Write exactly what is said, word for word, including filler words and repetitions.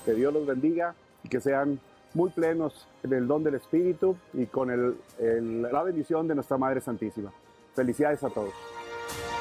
Que Dios los bendiga y que sean muy plenos en el don del Espíritu y con el, el, la bendición de nuestra Madre Santísima. Felicidades a todos.